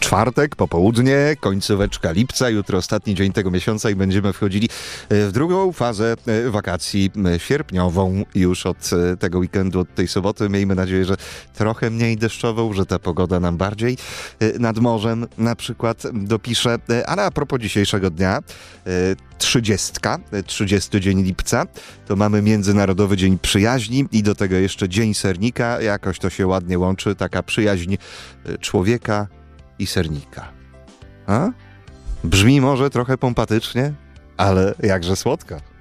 czwartek, popołudnie, końcóweczka lipca, jutro ostatni dzień tego miesiąca i będziemy wchodzili w drugą fazę wakacji sierpniową już od tego weekendu, od tej soboty. Miejmy nadzieję, że trochę mniej deszczową, że ta pogoda nam bardziej nad morzem na przykład dopisze. Ale a propos dzisiejszego dnia, 30 dzień lipca, to mamy Międzynarodowy Dzień Przyjaźni i do tego jeszcze Dzień Sernika. Jakoś to się ładnie łączy, taka przyjaźń człowieka i sernika. A? Brzmi może trochę pompatycznie, ale jakże słodko.